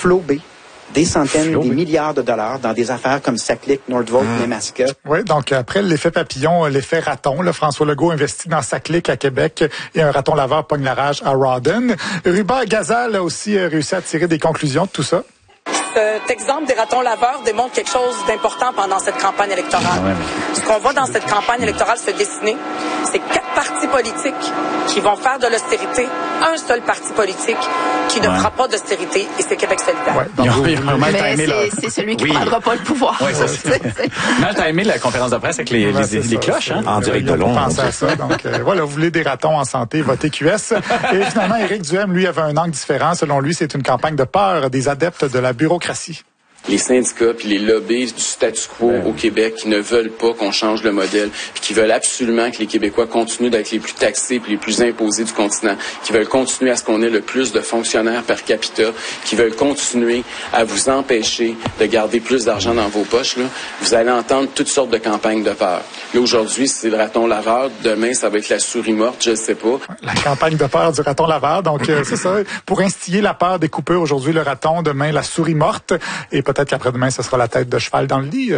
flobé des centaines, des milliards de dollars dans des affaires comme Saclic, Nordvolt, Nemaska. Oui, donc après l'effet papillon, l'effet raton, là, François Legault investit dans Saclic à Québec et un raton laveur pogne la rage à Rawdon. Rubert Gazal a aussi réussi à tirer des conclusions de tout ça. Cet exemple des ratons laveurs démontre quelque chose d'important pendant cette campagne électorale. Ce qu'on voit dans cette campagne électorale se dessiner, c'est 4 partis politiques qui vont faire de l'austérité, un seul parti politique qui ne fera pas d'austérité, et c'est Québec solidaire. Ouais, mais c'est celui qui ne prendra pas le pouvoir. Oui, Mal, t'as aimé la conférence de presse avec les cloches, hein? En direct de Londres. Pensez à ça. Donc, voilà, vous voulez des ratons en santé, votez QS. Et finalement, Éric Duhaime, lui, avait un angle différent. Selon lui, c'est une campagne de peur des adeptes de la bureaucratie. Les syndicats puis les lobbies du statu quo au Québec qui ne veulent pas qu'on change le modèle, puis qui veulent absolument que les Québécois continuent d'être les plus taxés puis les plus imposés du continent, qui veulent continuer à ce qu'on ait le plus de fonctionnaires per capita, qui veulent continuer à vous empêcher de garder plus d'argent dans vos poches, là, vous allez entendre toutes sortes de campagnes de peur. Là, aujourd'hui, c'est le raton laveur. Demain, ça va être la souris morte, je ne sais pas. La campagne de peur du raton laveur. Donc, c'est ça. Pour instiller la peur des coupeurs, aujourd'hui, le raton, demain, la souris morte. Et peut-être qu'après-demain, ce sera la tête de cheval dans le lit,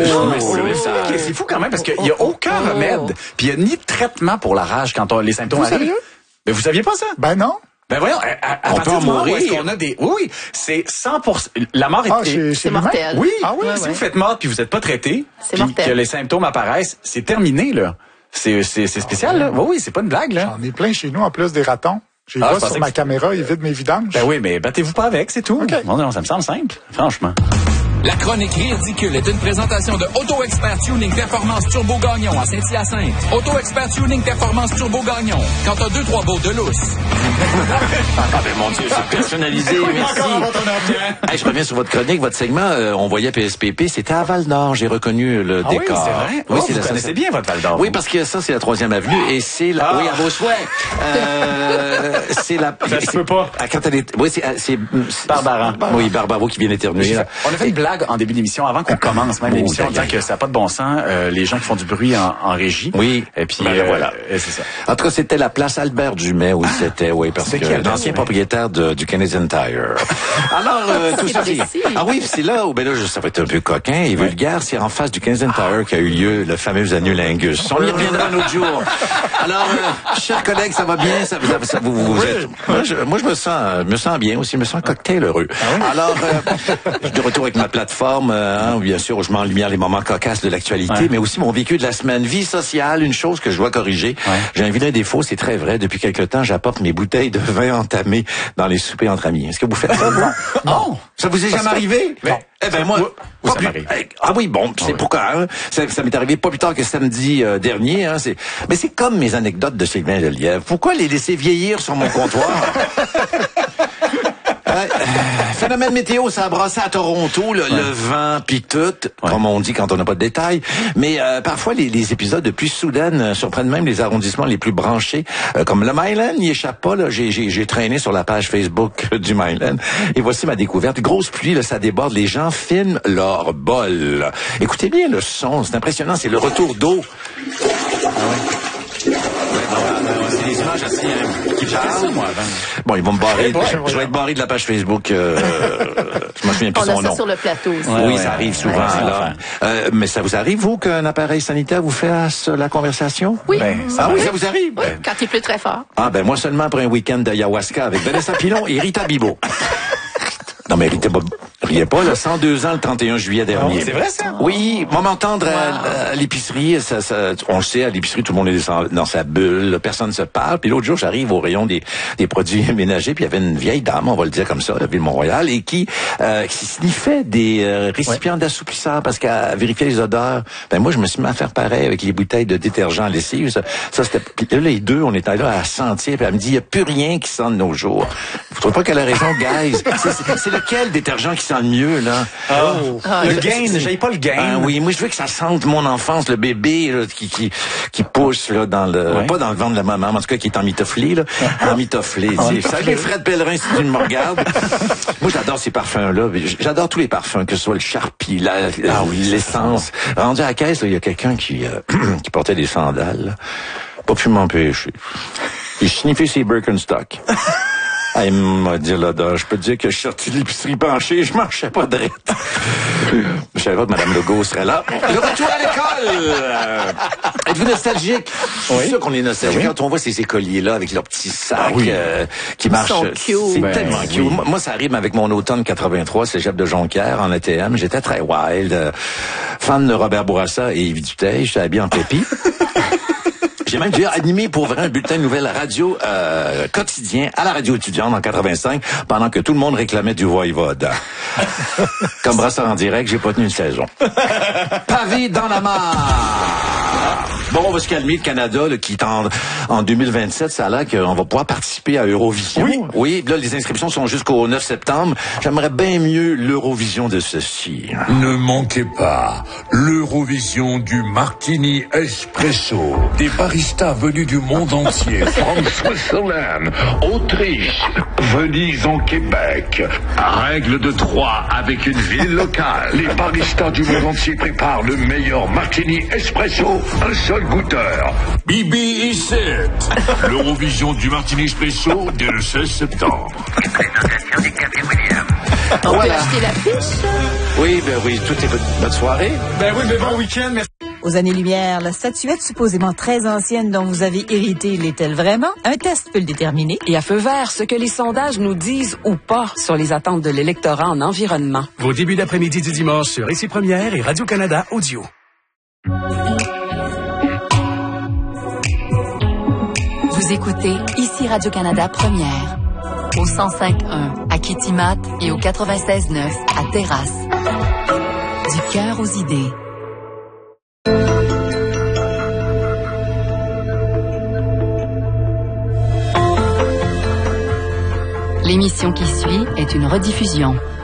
C'est fou quand même, parce qu'il n'y a aucun remède. Puis il n'y a ni de traitement pour la rage quand les symptômes arrivent. Sérieux? Mais vous saviez pas ça? Ben non. Ben voyons, à partir du moment où est-ce qu'on a des... Oui, c'est 100%... La mort c'est mortel. Oui, si vous faites mort puis vous n'êtes pas traité, puis que les symptômes apparaissent, c'est terminé, là. C'est spécial, là. Oui, c'est pas une blague, là. J'en ai plein chez nous, en plus des ratons. J'ai vois sur ma caméra, il vide mes vidanges. Ben oui, mais battez-vous pas avec, c'est tout. Okay. Non, ça me semble simple, franchement. La chronique ridicule est une présentation de Auto Expert Tuning Performance Turbo Gagnon à Saint-Hyacinthe. Auto Expert Tuning Performance Turbo Gagnon. Quand t'as 2-3 baux de lousse. Ben mon Dieu, c'est personnalisé. Merci. Hey, je reviens sur votre chronique, votre segment. On voyait PSPP, c'était à Val-d'Or. J'ai reconnu le décor. Oui, c'est vrai. Oui, vous connaissez bien votre Val-d'Or. Oui, parce que ça, c'est la 3e avenue et c'est la... Oui, à vos souhaits. C'est la... Ça se peut pas. Quand elle est... Oui, c'est Barbara. Oui, Barbara qui vient d'éternuer. On a fait une blague en début d'émission, avant qu'on commence même l'émission, en disant que ça n'a pas de bon sens, les gens qui font du bruit en régie. Oui. Et puis, voilà. C'est ça. En tout cas, c'était la place Albert Dumais où c'était, parce que l'ancien propriétaire du Canadian Tire. Alors, tout ça, ah oui, c'est là où, ça va être un peu coquin et vulgaire, c'est en face du Canadian Tire qu'a eu lieu le fameux annulingus. On y reviendra un autre jour. Alors, chers collègues, ça va bien? Vous êtes... Moi, je me sens bien aussi, je me sens cocktail heureux. Alors, je suis de retour avec ma plateforme, bien sûr, où je mets en lumière les moments cocasses de l'actualité, mais aussi mon vécu de la semaine. Vie sociale, une chose que je dois corriger. J'ai un vilain défaut, c'est très vrai. Depuis quelque temps, j'apporte mes bouteilles de vin entamées dans les soupers entre amis. Est-ce que vous faites ça? Non. Ça vous est jamais arrivé? Non. Eh ben moi, ça m'arrive. Ah oui, bon, c'est pourquoi. Ça m'est arrivé pas plus tard que samedi dernier. Mais c'est comme mes anecdotes de Sylvain Lelièvre. Pourquoi les laisser vieillir sur mon comptoir? Phénomène météo, ça a brassé à Toronto, le vent pis tout, comme on dit quand on n'a pas de détails. Mais parfois, les épisodes de pluie soudaine surprennent même les arrondissements les plus branchés. Comme le Myland n'y échappe pas. Là, j'ai traîné sur la page Facebook du Myland. Et voici ma découverte. Grosse pluie, là, ça déborde. Les gens filment leur bol. Écoutez bien le son, c'est impressionnant. C'est le retour d'eau. C'est des images assez qui parlent. Bon, ils vont me barrer. Je vais être barré de la page Facebook. Je me souviens plus son nom. On a ça sur le plateau aussi. Oui, ça arrive souvent. Là. Mais ça vous arrive, vous, qu'un appareil sanitaire vous fasse la conversation? Oui. Ça vous arrive? Oui, quand il pleut très fort. Moi seulement après un week-end d'ayahuasca avec Vanessa Pilon et Rita Bibo. Non, mais Rita riez pas, là, 102 ans le 31 juillet dernier. C'est vrai, ça? Oui, moi m'entendre à l'épicerie, on le sait, à l'épicerie, tout le monde est dans sa bulle, personne ne se parle. Puis l'autre jour, j'arrive au rayon des produits ménagers, puis il y avait une vieille dame, on va le dire comme ça, à la ville Mont-Royal, et qui sniffait des récipients d'assouplisseur parce qu'elle vérifiait les odeurs. Moi, je me suis mis à faire pareil avec les bouteilles de détergent à lessive. Ça c'était... Puis là, les deux, on était là à sentir, puis elle me dit, il n'y a plus rien qui sent de nos jours. Vous trouvez pas qu'elle a raison, guys? C'est lequel détergent qui sent le mieux, là? Le Gain, j'aille pas le Gain. Oui, moi, je veux que ça sente mon enfance, le bébé, là, qui pousse, là, pas dans le ventre de la maman, en tout cas, qui est emmitofflé, là. Emmitofflé. Salut, Fred Pellerin, si tu me regardes. Moi, j'adore ces parfums-là. J'adore tous les parfums, que ce soit le Sharpie, l'essence. Rendu à la caisse, il y a quelqu'un qui portait des sandales, là. Pas pu m'empêcher. J'ai sniffé ses Birkenstock. Ah, il m'a dit là, je peux te dire que je suis sorti de l'épicerie penché, je marchais pas droit. Je savais pas que Mme Legault serait là. Le retour à l'école! Êtes-vous nostalgique? Je suis sûr qu'on est nostalgique quand on voit ces écoliers-là avec leurs petits sacs qui marchent. C'est tellement cute. Moi, ça rime avec mon automne 83, cégep de Jonquière en ATM. J'étais très wild. Fan de Robert Bourassa et Yves Duteil. J'étais habillé en pépi. J'ai même déjà animé pour vrai un bulletin de nouvelles radio quotidien à la radio étudiante en 85 pendant que tout le monde réclamait du voivode. Comme brasseur en direct, j'ai pas tenu une saison. Pavé dans la mare! Bon, on va se calmer. Le Canada, là, qui est en 2027, ça a l'air qu'on va pouvoir participer à Eurovision. Oui, là, les inscriptions sont jusqu'au 9 septembre. J'aimerais bien mieux l'Eurovision de ceci. Ne manquez pas l'Eurovision du Martini Espresso. Des baristas venus du monde entier. From Switzerland, Autriche, Venise en Québec. Règle de 3 avec une ville locale. Les baristas du monde entier préparent le meilleur Martini Espresso. Un seul goûteur. Bibi is it. L'Eurovision du Martini Espresso dès le 16 septembre. On peut acheter la fiche? Oui, tout est bonne soirée. Ben oui, mais bon week-end, merci. Aux années-lumière, la statuette supposément très ancienne dont vous avez hérité l'est-elle vraiment? Un test peut le déterminer. Et à feu vert, ce que les sondages nous disent ou pas sur les attentes de l'électorat en environnement. Vos débuts d'après-midi du dimanche sur Ici Première et Radio-Canada Audio. Vous écoutez Ici Radio-Canada Première, au 105.1 à Kitimat et au 96.9 à Terrasse. Du cœur aux idées. L'émission qui suit est une rediffusion.